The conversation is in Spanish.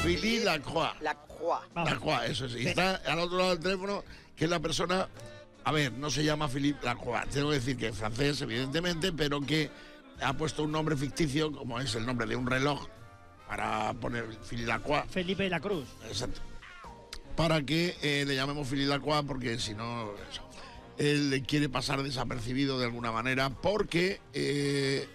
Philippe Lacroix. Lacroix, eso sí. Está al otro lado del teléfono, que es la persona. A ver, no se llama Philippe Lacroix. Tengo que decir que es francés, evidentemente, pero que ha puesto un nombre ficticio, como es el nombre de un reloj, para poner Philippe Lacroix. Felipe la Cruz. Exacto. Para que le llamemos Philippe Lacroix, porque si no, él quiere pasar desapercibido de alguna manera, porque